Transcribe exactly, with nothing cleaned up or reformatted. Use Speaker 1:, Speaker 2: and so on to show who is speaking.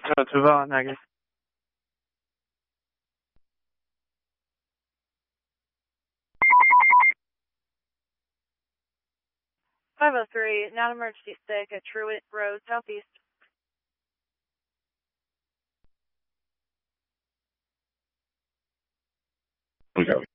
Speaker 1: Ja, tu var negative.
Speaker 2: five oh three, non-emergency stick at Truett Road, Southeast.
Speaker 3: Okay.